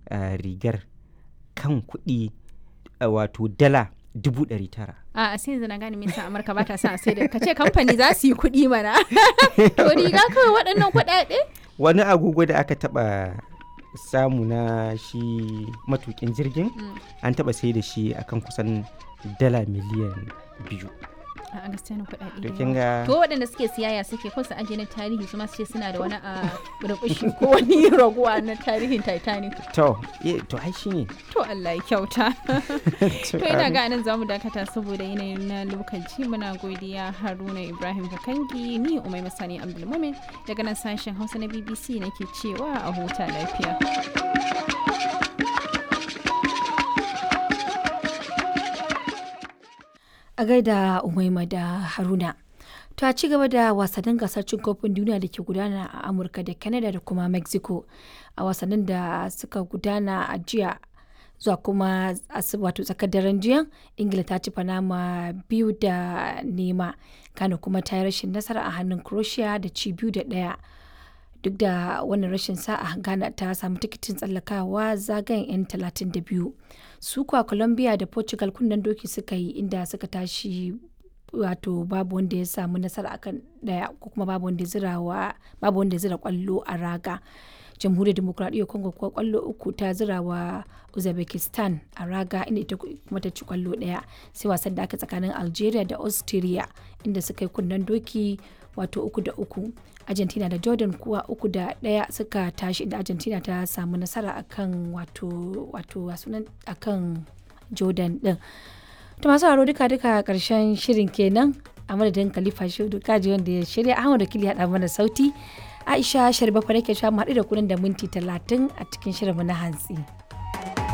rigar kan kuɗi wato dala 900,000. A sai yanzu na gane me yasa Amurka ba ta son a sai da kace kamfani za su yi kuɗi mana. To riga kawai waɗannan kuɗaɗe? Wani agogo da aka taɓa samu na shi matukin jirgin an taɓa sai da shi akan kusan dala miliyan 2. A gaskiya na kuɗaɗe To da kin yawa. ga To waɗanda suke siyaya suke ko su aje na tarihi su ma su ce suna da wani a burbushi ko wani raguwa na tarihin Titanic. to ai shine. To Allah ya kyauta. To ina amin. ga nan zamu dakata saboda yanayin na lokaci. Muna godiya Haruna Ibrahim Kakangi, ni Umaima Sani Abdulmumin daga nan sashen Hausa na BBC nake cewa a huta lafiya. A gaida Umaima da Haruna. To a ci gaba da wasannin gasar cin kofin duniya da ke gudana a Amurka da Canada da kuma Mexico. A wasannin da suka gudana a jiya zuwa kuma wato tsakar daren jiya, Ingila ta ci Panama 2-0, Ghana kuma ta yi rashin nasara a hannun Croatia da ci 2-1. Duk da wannan rashin sa'a, Ghana ta samu tikitin tsallakawa zagayen 'yan 32. Su kuwa Colombia da Portugal kunnen doki suka yi inda suka tashi wato babu wanda ya samu nasara akan daya ko kuma babu wanda ya zira kwallo a raga. Jamhuriyar Demokuraɗiyyar Congo kuwa kwallo 3 ta zira wa Uzbekistan a raga inda ita kuma ta ci kwallo 1. Sai wasan da aka tsakanin Algeria da Austria inda suka yi kunnen doki wato 3-3. Argentina da Jordan kuwa 3-1 suka tashi inda Argentina ta samu nasara akan akan Jordan din. To masu haro duka karshen shirin kenan a madadin Khalifa Shehu Kaji wanda ya shirya, Ahmad Wakili haɗa mana sauti. Aisha Sharbafa nake sha mu haɗu da kunan da minti 30 a cikin shirinmu na hantsi.